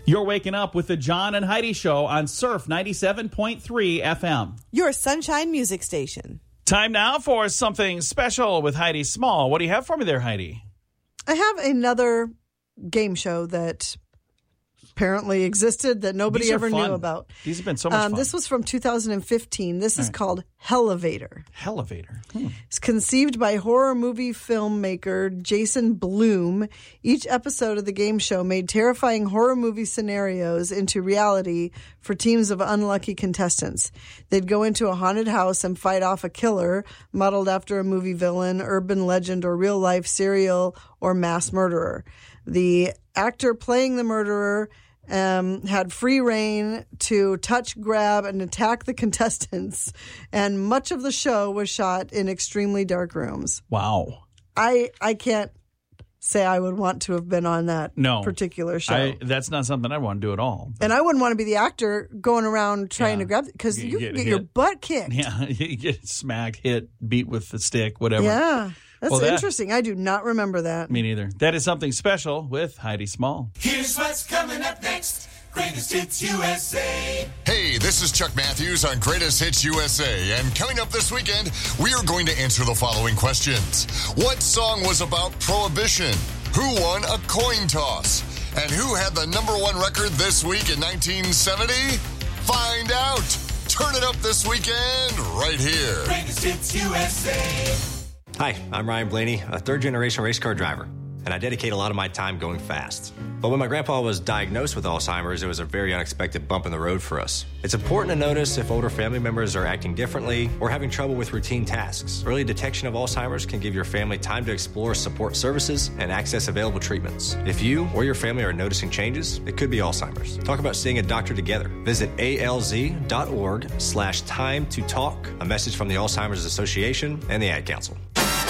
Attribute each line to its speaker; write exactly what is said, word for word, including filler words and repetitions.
Speaker 1: You're waking up with the John and Heidi Show on Surf ninety-seven point three F M.
Speaker 2: Your Sunshine Music Station.
Speaker 1: Time now for something special with Heidi Small. What do you have for me there, Heidi?
Speaker 2: I have another game show that apparently existed that nobody
Speaker 1: These are
Speaker 2: ever
Speaker 1: fun.
Speaker 2: knew about.
Speaker 1: These have been so much
Speaker 2: um,
Speaker 1: fun.
Speaker 2: This was from two thousand fifteen. This
Speaker 1: All
Speaker 2: is
Speaker 1: right.
Speaker 2: called Hellevator.
Speaker 1: Hellevator. Hmm.
Speaker 2: It's conceived by horror movie filmmaker Jason Blum. Each episode of the game show made terrifying horror movie scenarios into reality for teams of unlucky contestants. They'd go into a haunted house and fight off a killer modeled after a movie villain, urban legend, or real-life serial or mass murderer. The actor playing the murderer Um, had free reign to touch, grab, and attack the contestants, and much of the show was shot in extremely dark rooms.
Speaker 1: Wow.
Speaker 2: I I can't say I would want to have been on that
Speaker 1: No.
Speaker 2: particular show.
Speaker 1: I, that's not something I want to do at all.
Speaker 2: and I wouldn't want to be the actor going around trying
Speaker 1: Yeah.
Speaker 2: to grab it, because
Speaker 1: You
Speaker 2: you
Speaker 1: get
Speaker 2: can get your
Speaker 1: hit.
Speaker 2: butt kicked.
Speaker 1: Yeah, you get smacked, hit, beat with the stick, whatever.
Speaker 2: Yeah. That's
Speaker 1: Well, that-
Speaker 2: interesting. I do not remember that.
Speaker 1: Me neither. That is something special with Heidi Small.
Speaker 3: Here's what's coming up next. Greatest Hits U S A.
Speaker 4: Hey, this is Chuck Matthews on Greatest Hits U S A, and coming up this weekend, we are going to answer the following questions. What song was about Prohibition? Who won a coin toss? And who had the number one record this week in nineteen seventy? Find out. Turn it up this weekend right here.
Speaker 3: Greatest Hits U S A.
Speaker 5: Hi, I'm Ryan Blaney, a third-generation race car driver, and I dedicate a lot of my time going fast. But when my grandpa was diagnosed with Alzheimer's, it was a very unexpected bump in the road for us. It's important to notice if older family members are acting differently or having trouble with routine tasks. Early detection of Alzheimer's can give your family time to explore support services and access available treatments. If you or your family are noticing changes, it could be Alzheimer's. Talk about seeing a doctor together. Visit alz.org slash time to talk. A message from the Alzheimer's Association and the Ad Council.